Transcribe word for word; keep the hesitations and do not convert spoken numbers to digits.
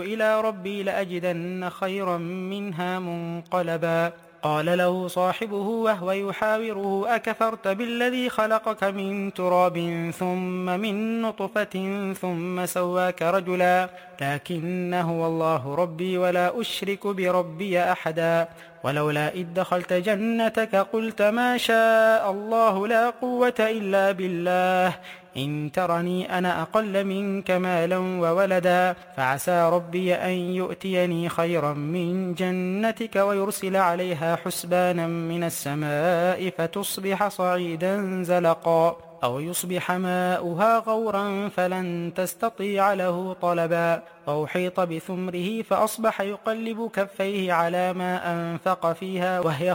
إلى ربي لأجدن خيرا منها منقلبا. قال له صاحبه وهو يحاوره أكفرت بالذي خلقك من تراب ثم من نطفة ثم سواك رجلا لكن هو الله ربي ولا أشرك بربي أحدا. ولولا إذ دخلت جنتك قلت ما شاء الله لا قوة إلا بالله إن ترني أنا أقل منك مالا وولدا فعسى ربي أن يؤتيني خيرا من جنتك ويرسل عليها حسبانا من السماء فتصبح صعيدا زلقا أو يصبح ماؤها غورا فلن تستطيع له طلبا. فأحيط بثمره فأصبح يقلب كفيه على ما أنفق فيها وهي